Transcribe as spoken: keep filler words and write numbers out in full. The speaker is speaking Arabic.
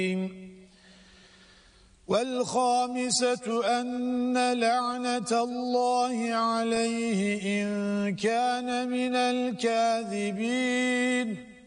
والخامسة أن لعنة الله عليه إن كان من الكاذبين.